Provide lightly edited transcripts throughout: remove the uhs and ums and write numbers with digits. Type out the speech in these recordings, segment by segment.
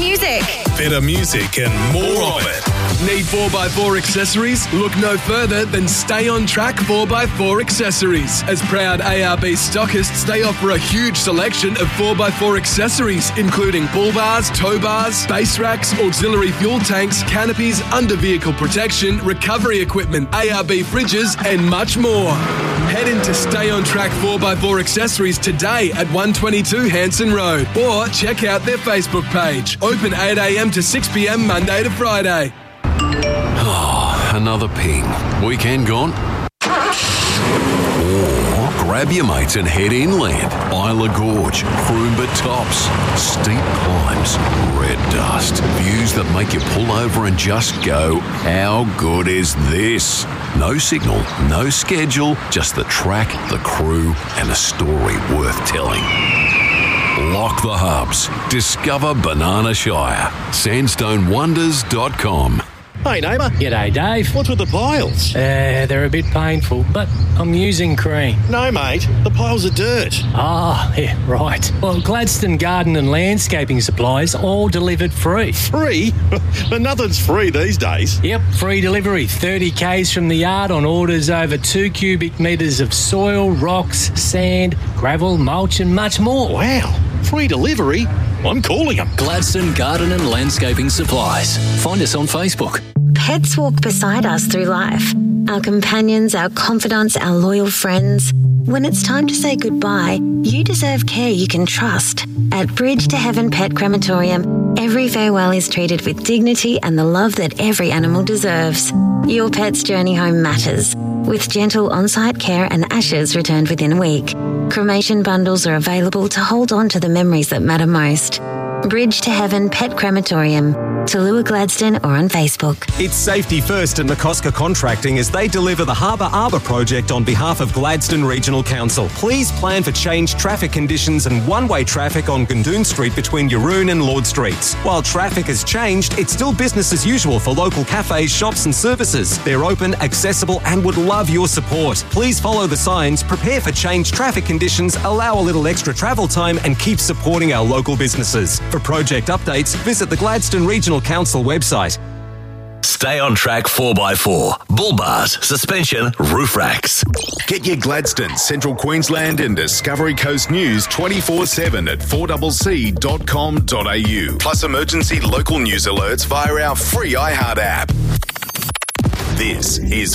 music. Better music and more of it. Need 4x4 accessories? Look no further than Stay On Track 4x4 accessories. As proud ARB stockists, they offer a huge selection of 4x4 accessories, including bull bars, tow bars, base racks, auxiliary fuel tanks, canopies, under-vehicle protection, recovery equipment, ARB fridges, and much more. Head into Stay On Track 4x4 accessories today at 122 Hanson Road, or check out their Facebook page. Open 8 a.m. to 6 p.m. Monday to Friday. Oh, another ping. Weekend gone? Or grab your mates and head inland. Isla Gorge, Croomba Tops, steep climbs, red dust, views that make you pull over and just go, how good is this? No signal, no schedule, just the track, the crew, and a story worth telling. Lock the hubs. Discover Banana Shire. SandstoneWonders.com. Hey neighbour. G'day, Dave. What's with the piles? They're a bit painful, but I'm using cream. No mate, the piles are dirt. Ah, yeah, right. Well, Gladstone Garden and Landscaping Supplies all delivered free. Free? But nothing's free these days. Yep, free delivery. 30 Ks from the yard on orders over 2 cubic metres of soil, rocks, sand, gravel, mulch and much more. Wow, free delivery? I'm calling them. Gladstone Garden and Landscaping Supplies. Find us on Facebook. Pets walk beside us through life. Our companions, our confidants, our loyal friends. When it's time to say goodbye, you deserve care you can trust. At Bridge to Heaven Pet Crematorium, every farewell is treated with dignity and the love that every animal deserves. Your pet's journey home matters, with gentle on-site care and ashes returned within a week. Cremation bundles are available to hold on to the memories that matter most. Bridge to Heaven Pet Crematorium, Tallulah Gladstone, or on Facebook. It's safety first in McCosker Contracting as they deliver the Harbour Arbour project on behalf of Gladstone Regional Council. Please plan for changed traffic conditions and one-way traffic on Gundoon Street between Yaroon and Lord Streets. While traffic has changed, it's still business as usual for local cafes, shops and services. They're open, accessible and would love your support. Please follow the signs, prepare for changed traffic conditions, allow a little extra travel time and keep supporting our local businesses. For project updates, visit the Gladstone Regional Council website. Stay On Track 4x4, bull bars, suspension, roof racks. Get your Gladstone, Central Queensland and Discovery Coast news 24/7 at 4cc.com.au. Plus emergency local news alerts via our free iHeart app. This is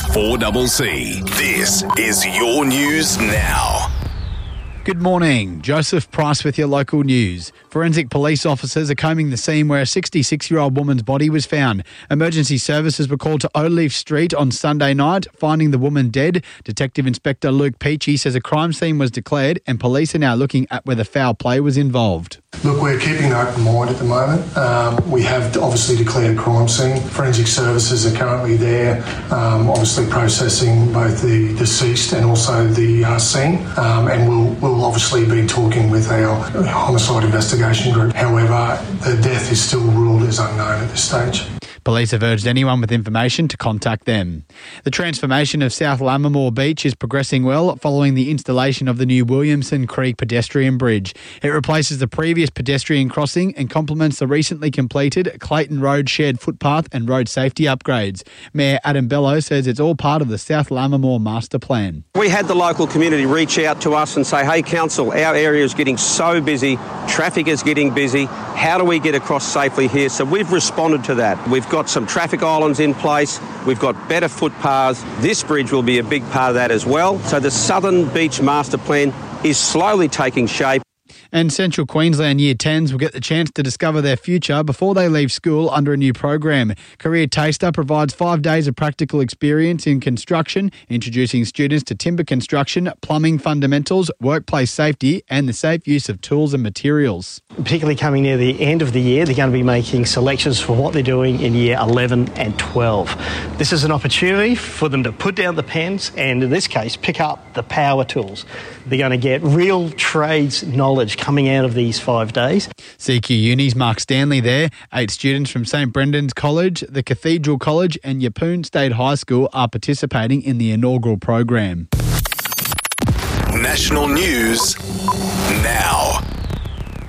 4cc. This is your news now. Good morning. Joseph Price with your local news. Forensic police officers are combing the scene where a 66-year-old woman's body was found. Emergency services were called to O'Leaf Street on Sunday night, finding the woman dead. Detective Inspector Luke Peachy says a crime scene was declared and police are now looking at whether foul play was involved. Look, we're keeping an open mind at the moment. We have obviously declared a crime scene. Forensic services are currently there, obviously processing both the deceased and also the scene. And we'll obviously be talking with our homicide investigation group. However, the death is still ruled as unknown at this stage. Police have urged anyone with information to contact them. The transformation of South Lammermoor Beach is progressing well following the installation of the new Williamson Creek pedestrian bridge. It replaces the previous pedestrian crossing and complements the recently completed Clayton Road shared footpath and road safety upgrades. Mayor Adam Bello says it's all part of the South Lammermoor master plan. We had the local community reach out to us and say, hey council, our area is getting so busy, traffic is getting busy, how do we get across safely here? So we've responded to that. We've got some traffic islands in place. We've got better footpaths. This bridge will be a big part of that as well. So the Southern Beach Master Plan is slowly taking shape. And Central Queensland Year 10s will get the chance to discover their future before they leave school under a new program. Career Taster provides 5 days of practical experience in construction, introducing students to timber construction, plumbing fundamentals, workplace safety and the safe use of tools and materials. Particularly coming near the end of the year, they're going to be making selections for what they're doing in Year 11 and 12. This is an opportunity for them to put down the pens and, in this case, pick up the power tools. They're going to get real trades knowledge coming out of these 5 days. CQ Uni's Mark Stanley there. 8 students from St Brendan's College, the Cathedral College and Yeppoon State High School are participating in the inaugural program. National news now.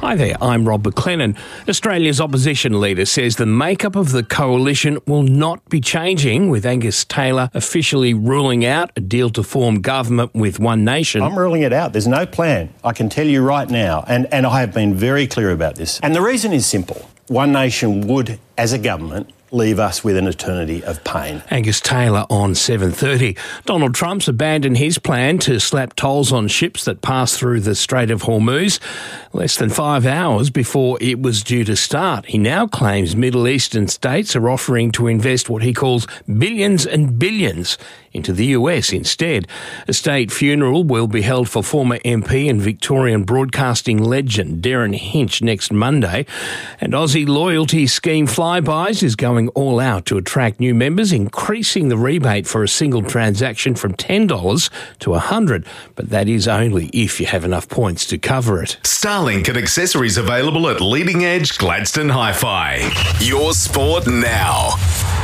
Hi there, I'm Rob McLennan. Australia's opposition leader says the makeup of the coalition will not be changing, with Angus Taylor officially ruling out a deal to form government with One Nation. I'm ruling it out. There's no plan. I can tell you right now, and I have been very clear about this. And the reason is simple. One Nation would, as a government, leave us with an eternity of pain. Angus Taylor on 7:30. Donald Trump's abandoned his plan to slap tolls on ships that pass through the Strait of Hormuz less than 5 hours before it was due to start. He now claims Middle Eastern states are offering to invest what he calls billions and billions into the US instead. A state funeral will be held for former MP and Victorian broadcasting legend Darren Hinch next Monday. And Aussie Loyalty Scheme Flybuys is going all out to attract new members, increasing the rebate for a single transaction from $10 to $100. But that is only if you have enough points to cover it. Starlink and accessories available at Leading Edge Gladstone Hi-Fi. Your sport now.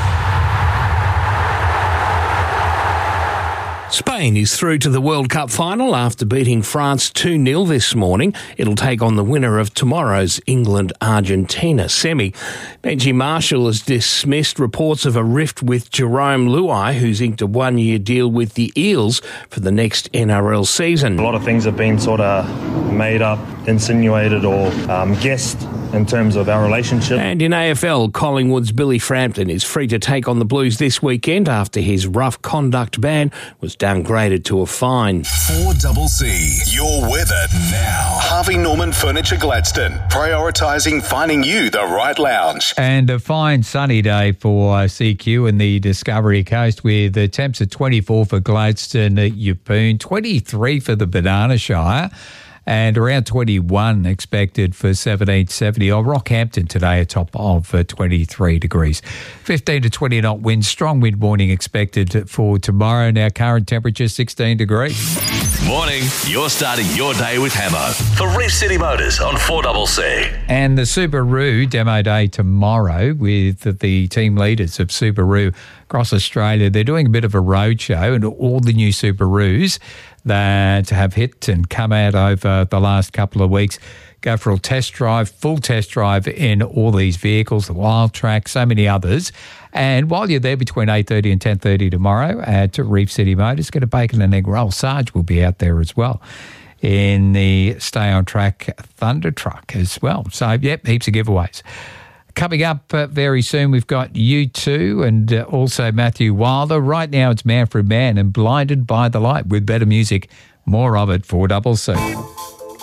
Spain is through to the World Cup final after beating France 2-0 this morning. It'll take on the winner of tomorrow's England-Argentina semi. Benji Marshall has dismissed reports of a rift with Jerome Luai, who's inked a one-year deal with the Eels for the next NRL season. A lot of things have been sort of made up, insinuated or guessed in terms of our relationship. And in AFL, Collingwood's Billy Frampton is free to take on the Blues this weekend after his rough conduct ban was downgraded to a fine. 4CC, your weather now. Harvey Norman Furniture Gladstone, prioritising finding you the right lounge. And a fine sunny day for CQ and the Discovery Coast, with the temps at 24 for Gladstone, Yeppoon, 23 for the Banana Shire, and around 21 expected for 1770. Rockhampton today, a top of 23 degrees. 15 to 20 knot winds, strong wind warning expected for tomorrow. Now current temperature 16 degrees. Morning, you're starting your day with Hamo for Reef City Motors on 4CC. And the Subaru Demo Day tomorrow with the team leaders of Subaru across Australia. They're doing a bit of a roadshow, and all the new Subarus that have hit and come out over the last couple of weeks go for a test drive, full test drive in all these vehicles, the Wild Track, so many others. And while you're there between 8:30 and 10:30 tomorrow at Reef City Motors, get a bacon and egg roll. Sarge will be out there as well in the Stay on Track Thunder Truck as well. So, yep, heaps of giveaways. Coming up very soon, we've got U2 and also Matthew Wilder. Right now, it's Manfred Mann and Blinded by the Light with better music. More of it, 4CC.